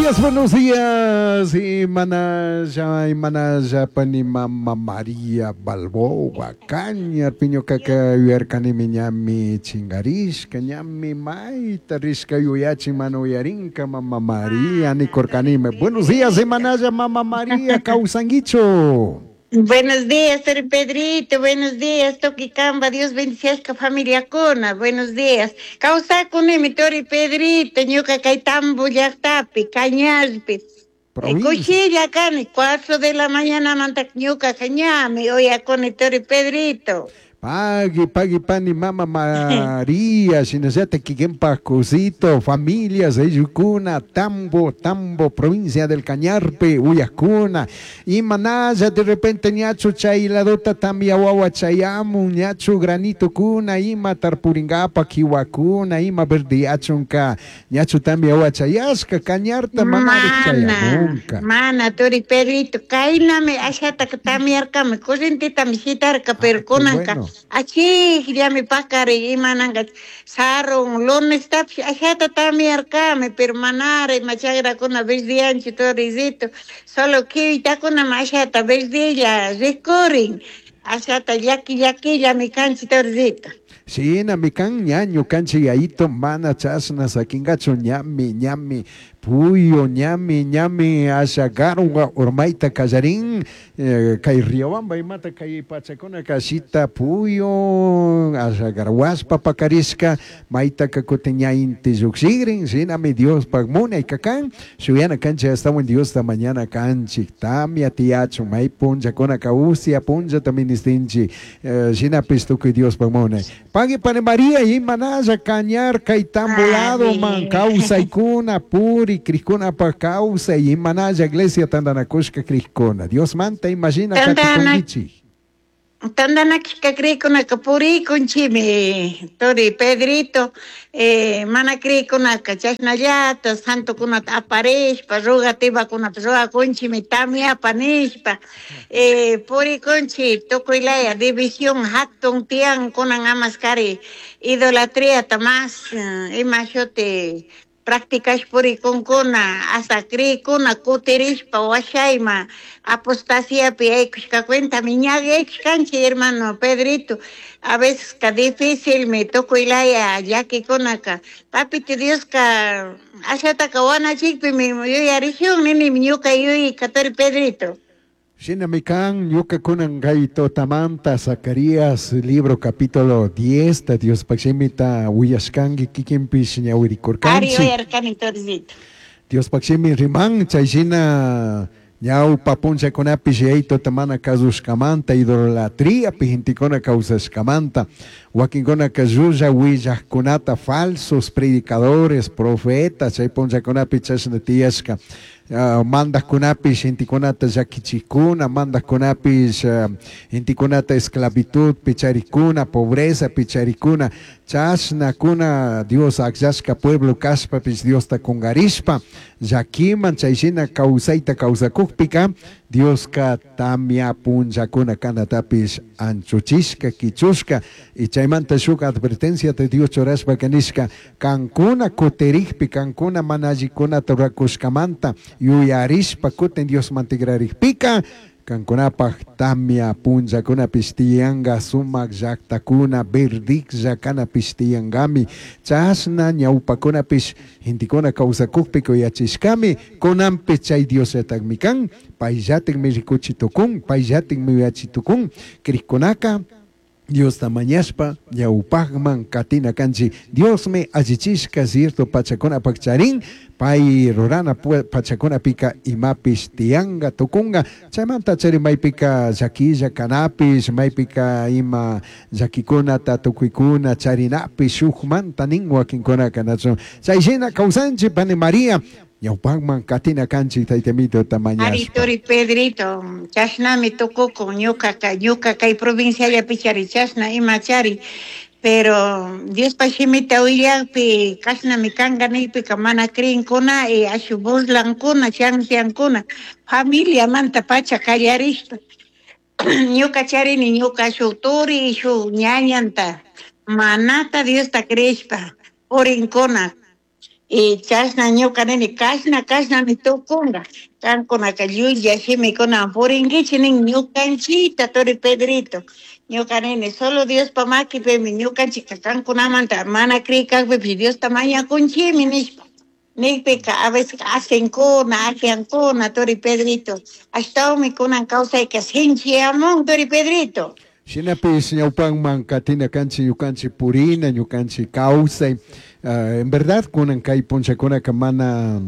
buenos días. Y manaya pani mama María Balboa caña piño caca yuercani miñami chingarish cañami maita risca yuyachi mano yarinca mama María ni corcanime. Buenos días, manaya mama María causanguicho. Buenos días, Tori Pedrito. Buenos días, Toquicamba. Dios bendice a familia Cona. Buenos días. Causa con mi Tori Pedrito. Ñuca Caitambo Yactapi, Cañalpi. Cuchilla acá, 4 de la mañana, manta ñuca cañame. Hoy con el Tori Pedrito. Pague, pani, mama María, sinacete Quiquempa, Cosito, familias de Yucuna, Tambo, provincia del Cañarpe, Uyacuna, y Manaya, de repente, ñacho, Chailadota, Tambiahuahua, Chayamu, ñacho, Granito Cuna, Ima, Tarpuringapa, Kiwakuna, Ima, Verdiachunca, ñacho, Tambiahuahua, Chayasca, Cañarta, Chayamunca. Mana, Tori Pedrito, Kainame, Ashata, Tamiarca, me cosentita, mi citarca, pero Conanca. Aquí ya me pacare y mananga sarro lon está ajata también me permanare machagra con una vez de ancho torizito solo que está con una machata vez de ella recorren ajata yaki ya me canchi torizito. Sí, na mi can ñaño, canchi ahito, mana chasna, saquingacho, ñami, puyo, ñami, asagaron, ormaita, callarín, kay riobamba, y mata, kay pachacona, casita, puyo, asagaruas, papacarisca, maita, cacoteña, intizuxigrin, sí, na mi Dios, pagmona, y cacán, subiana cancha, estamos en Dios, esta mañana, canchi, tamia, tiacho, may punja, cona, causia, punja, también distinchi, sina pistuco, y Dios, pagmona. Pague para María y Manaya cañar caitambolado man causa y cuna puri criscona pa causa y Manaya iglesia tandanacushka criscona. Dios manta imagina caticondichi. Tandanaki cricona capuri con chime Tori Pedrito mana cricona cachasnayata santo kuna apareshpa rogativa kuna roga conchime tamia panishpa puri conchi tocoilaya división hatton tian konan amaskari idolatría tamas imashote prácticas puri concona hasta cri kuna kutirishpa washaima apostasia pi que cuenta miñague canche hermano Pedrito a veces que difícil me toco ilaya ya que con acá papi te Dios que hasta kawana chipi mi yo ya región ni miñuca yo y Cator Pedrito. Shinamikan, Yuka Kunan Gaito Tamanta, Zacarías, libro capítulo 10, de Dios Paximita, Huyaskangi, Kikimpish, Ñaurikurkanchi. Dios Paximi Rimán, Chayshina, Ñau Papuncha Kunapish, Eito Tamana Kazushkamanta, idolatría, Pijinticona Causaskamanta, Wakingona Kazuja, Huija Kunata, falsos predicadores, profetas, Chayponcha Kunapichas Netiesca. Manda kunapis intikunata yakichikuna, manda kunapis intikunata esclavitud, picharicuna, pobreza, picharicuna, chasna kuna, Dios akshashka pueblo kaspapis, Dios ta kungarispa, yakiman chayshina kausaita kausakukpika, Dios ka tamia punchakuna kanatapis anchuchishka, kichushka, y chaymanta shuka advertencia de Dios chorashpa kanishka, kankuna kuterikpi, kankuna manajikuna torakushkamanta, yuyarishpa kuten Dios mantigrarikpika, kankunapaj tamia punchakuna pistianga sumak llaqtakuna verdik llakana pistiyangami chasna ñawpakunapish hintikuna kawsakukpi kuyachishkami kunanpi chay Dios yatakmikan payllatinmi rikuchitukun payllatinmi uyachitukun krikkunaka Dios tamañaspa, yaupagman, katina kanchi, Dios me achichishka cierto pachacona pachcharin, pai rorana pachacona pica imapis tianga tukunga, chamanta chari maipika zakilla canapis, maipika ima zakikuna tatukuikuna, charinapis, shukman, taningua kinkona kanacho, chaishina causanchi pane María, Yaupagman, Katina Canchi, Taitemito, Tamañas. Aritori Pedrito, Chasnami tocó con Yuca, y provincia de Pichari, Chasna y Machari. Pero Dios Pachimita Uyapi, Kasnami Kanganipi, Kamana Krinkuna, y Ashubus Lankuna, Chansiankuna, familia Manta Pacha Callarista. Yuca Charini, Yuca Shuturi, Shu Ñañanta, Manata Dios ta Crespa, Orincona. y chasna ñuka nini kashna ni tukunga kankunaka llulli shimikuna purinkichinin ñukanchita tori Pedrito ñuka nini solo Diospa makipimi ñukanchika kankunamanta mana kriykanpipish Diosta mañakunchimi nishpa niypika a veces hacen kuna tori Pedrito ashtawmi kunan kawsayka sinchiyamun tori Pedrito. Shinapis ñawpanman katina kanchi yukanchi purina ñukanchi kausay. En verdad kunan kay punchakuna mana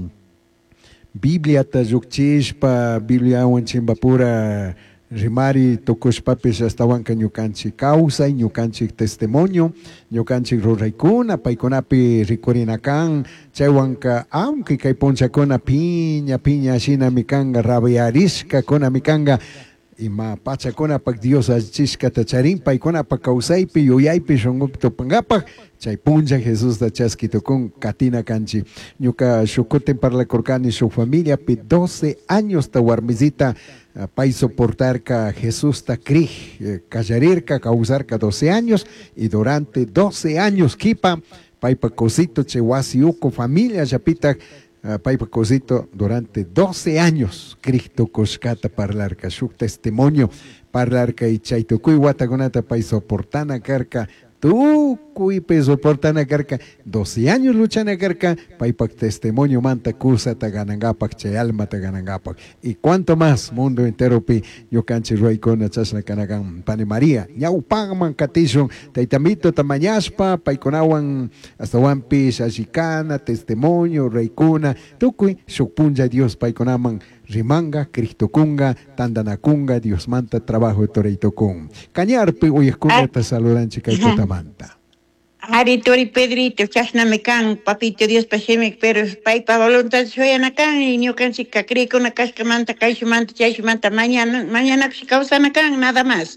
Biblia ta yukchishpa Biblia wanchimba pura rimari tokushpapis astawanka ñukanchi kausay ñukanchi testimonio ñukanchi ruraykuna paykunapi rikurinakan chaywanka aunque kay punchakuna piña shina mikanga rabiarishka kuna mikanga ima pachakunapak Dios achishkata charin paykunapak kawsaypi yuyaypi shunqupta tupangapak chay puncha Jesús da chaskitukun katina kanchi ñuka shukutin parlakurkani su familiapi 12 años ta warmisita pay soportarka Jesús ta krij kallarirka kawsarka 12 años y durante 12 años kipa paypa cosito che wasi uko familia chapita Paipa Cosito durante 12 años, Cristo Coscata parlarca, su testimonio parlarca y chaito cuy guatagonata pai soportana carca, tú cuy pe soportana carca, 12 años luchana carca, paipa testimonio manta cusa taganangapak, che alma taganangapak. Y cuánto más, mundo entero pi, yo canchi ruay con chasna canagan, pane María, ñau pagman catishon, taitamito tamañaspa, paikonawan, hasta wampi, shashikana, testimonio, reikuna, tukuy, supunja Dios paikonaman, rimanga, cristokunga, tandanakunga, Dios manta, trabajo de toreitokun. Cañarpe, uyeskunga, ta saludan chica y totamanta. Ari tori Pedrito, chasname kan, papito Dios pashemek, pero paipa voluntad soyana kan, y ñukan si kakri con una cascamanta, caishumanta, chaishumanta, mañana si causana kan, nada más.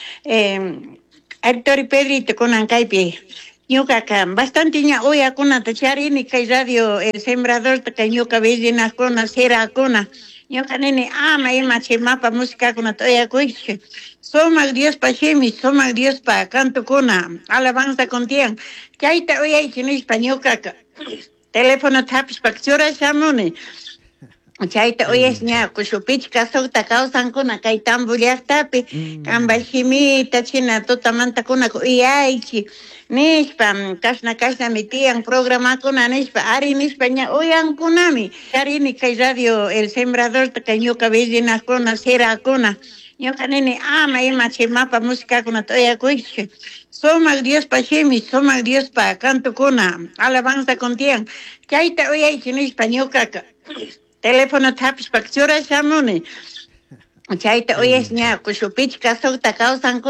Ari tori Pedrito con ancaipi. Ñuka kan, bastante ña oya kuna tacharini kay radio el sembrador ta kay ñuka vecina kuna sera kuna. Ñuka nene ama ima chimapa música kuna toya kuiche. Somak Dios pa shemi, somak Dios pa canto kuna, alabanza contian. Chaita oya ichinispa ñuka ka. Teléfono tapis pa kchura shamune. Chaita oyes ña kushupichka sokta kausan kuna kay tambullaytapi kamba shimita china tutamanta kuna uyaychi nishpa kashna mi tiyan programa kuna nishpa ari nishpa ña uyankunami arini kay radio el sembrador ta kay ñuka vecinas kuna sera kuna ñuka nini ama ima chimapa música kuna toyakuychi somak Dios pa shemi somak Dios pa canto kuna alabanza contian chaita uyaychi nishpa ñuka teléfono tapis pa kchura shamune. Chaita oyes ña kushupichka sokta kausan